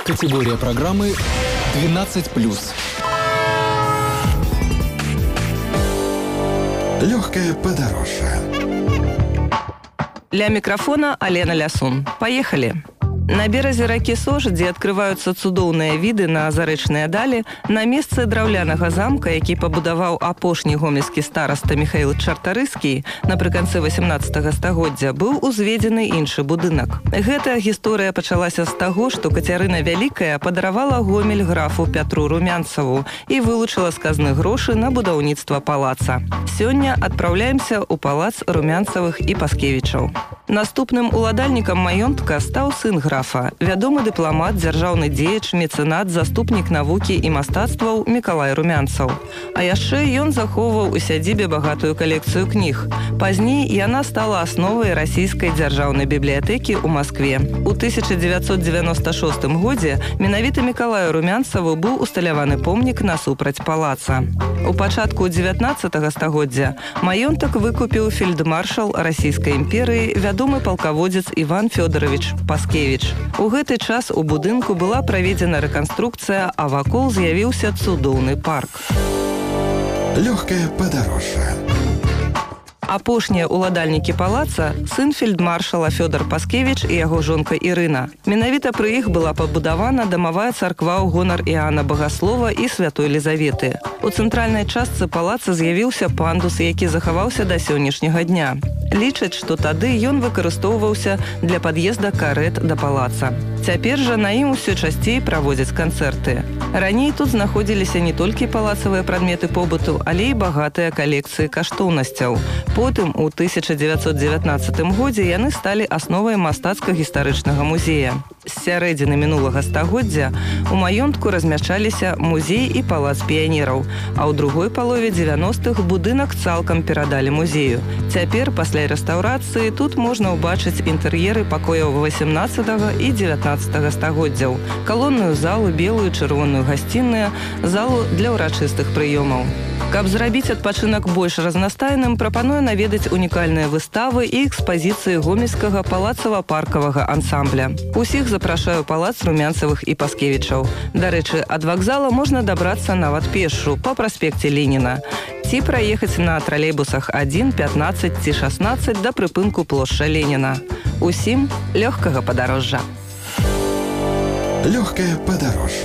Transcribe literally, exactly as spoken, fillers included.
Категория программы двенадцать плюс. Легкое подороже. Ля микрофона Алена Лясун. Поехали! На беразе ракі Сож, дзе адкрываюцца цудоўныя віды на зарэчныя далі, на месцы драўлянага замка, які пабудаваў апошні гомельскі стараста Міхаіл Чартарыскі, напрыканцы васямнаццатага стагоддзя быў узведзены іншы будынак. Гэтая гісторыя пачалася з таго, што Кацярына Вялікая падаравала Гомель графу Пятру Румянцаву і вылучыла з казны грошы на будаўніцтва палаца. Сёння адпраўляемся ў палац Румянцавых і Паскевічаў. Наступным уладальнікам маёнтка стаў сын графа, вядомы дыпламат, дзяржаўны дзеяч, мецэнат, заступнік навукі і мастацтваў Мікалай Румянцаў. А яшчэ ён захоўваў у сядзібе багатую калекцыю кніг. Пазней яна стала асновай расійскай дзяржаўнай бібліятэкі ў Маскве. У тысяча дзевяцьсот дзевяноста шостым годзе менавіта Мікалаю Румянцаву быў усталяваны помнік насупраць палаца. У пачатку дзевятнаццатага стагоддзя маёнтак выкупіў фельдмаршал расійскай імперыі, вядомы палкаводзец Іван Фёдорович Паскевіч. У гэты час у будынку была праведзена рэканструкцыя, а вакол з'явіўся цудоўны парк. Легкое подороже. Апошнія ўладальнікі палаца – сын фельдмаршала Фёдор Паскевіч і яго жонка Ірына. Менавіта пры іх была пабудавана дамавая царква ў гонар Іана Багаслова і святой Лізаветы. У цэнтральнай частцы палаца з'явіўся пандус, які захаваўся да сённяшняга дня. Лічаць, што тады ён выкарыстоўваўся для пад'езда карэт да палаца. Цяпер жа на ім усё часцей праводзяць канцэрты. Раней тут знаходзіліся не толькі палацавыя прадметы побыту, але і багатыя калекцыі каштоўнасцяў. Потым, у тысяча дзевяцьсот дзевятнаццатым годзе яны сталі асновай мастацка-гістарычнага музея. З сярэдзіны мінулага стагоддзя у маёнтку размяшчаліся музей і палац піянераў, а ў другой палове дзевяностых будынак цалкам перадалі музею. Цяпер, пасля рэстаўрацыі, тут можна ўбачыць інтэр'еры пакояў васямнаццатага і дзевятнаццатага стагоддзяў, калонную залу, белую, чырвоную гасцінную, залу для ўрачыстых прыёмаў. Каб зрабіць адпачынак больш разнастайным, прапаную наведаць унікальныя выставы і экспазіцыі гомельскага палацава-паркавага ансамбля. Усіх запрашаю палац Румянцавых і Паскевічаў. Дарэчы, ад вакзала можна дабрацца нават пешшу па праспекце Леніна ці праехаць на тралейбусах адзін, пятнаццаць ці шаснаццаць да прыпынку плошча Леніна. Усім лёгкага падарожжа. Легкое подороже.